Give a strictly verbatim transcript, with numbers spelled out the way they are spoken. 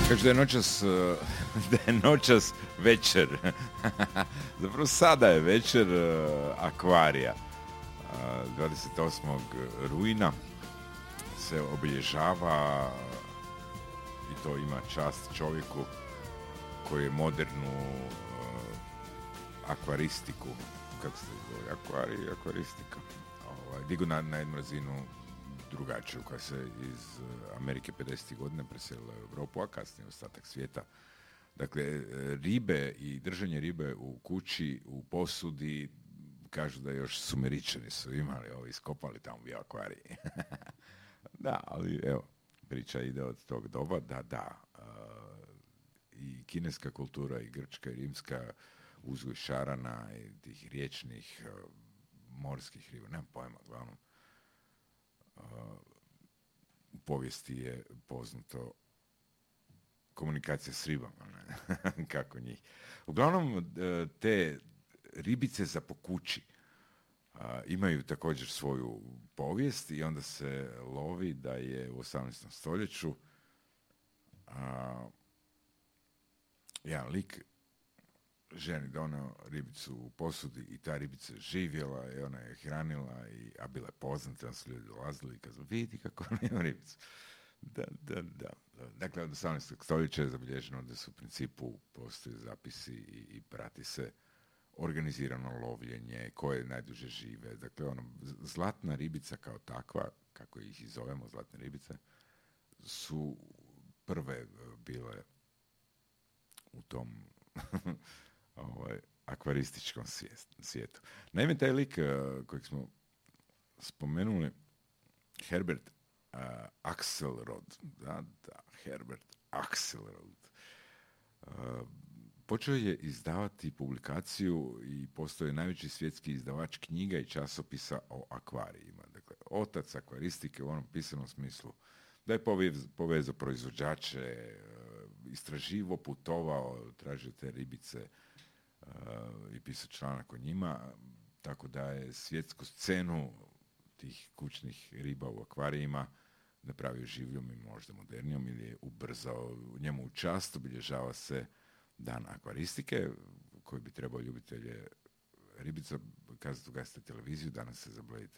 Kaže da je noćas, uh, da je noćas večer. Zapravo sada je večer uh, akvarija. Uh, dvadeset osmog rujna se obilježava i to ima čast čovjeku koji je modernu uh, akvaristiku, kako se zove, akvari, akvaristika, ovaj, digu na, na jednu razinu drugačiju, koja se iz Amerike pedesetih godina preselila u Europu, a kasnije ostatak svijeta. Dakle, ribe i držanje ribe u kući, u posudi, kažu da još Sumeričani su imali, ovo iskopali tamo bio akvarij. Da, ali evo, priča ide od tog doba, da, da, uh, i kineska kultura, i grčka, i rimska, uzgoj šarana, i tih riječnih, uh, morskih riba, nemam pojma, uglavnom, uh, u povijesti je poznato komunikacija s ribama, ne? Kako njih. Uglavnom, te ribice za po kući uh, imaju također svoju povijest i onda se lovi da je u osamnaestom stoljeću uh, jedan lik ženi doneo ribicu u posudi i ta ribica živjela i ona je hranila, i, a bila je poznata, onda su ljudi dolazili i kazali, vidi kako ona ima ribicu. Da, da, da. Dakle, od osamnaestog stoljeća je zabilježeno da su u principu postoje zapisi i, i prati se organizirano lovljenje, koje najduže žive. Dakle, ono, zlatna ribica kao takva, kako ih i zovemo, zlatne ribice, su prve bile u tom ovaj, akvarističkom svijetu. Naime, taj lik uh, kojeg smo spomenuli, Herbert uh, Axelrod, da, da, Herbert Axelrod, uh, počeo je izdavati publikaciju i postoje najveći svjetski izdavač knjiga i časopisa o akvarijima. Dakle, otac akvaristike u onom pisanom smislu, da je povezao proizvođače, istraživo, putovao, tražio te ribice uh, i pisao članak o njima, tako da je svjetsku scenu tih kućnih riba u akvarijima napravio življom i možda modernijom, ili je ubrzao. U njemu u čast obilježava se dan akvaristike, koji bi trebao ljubitelje ribica kazati, ugasite televiziju, danas se zabavite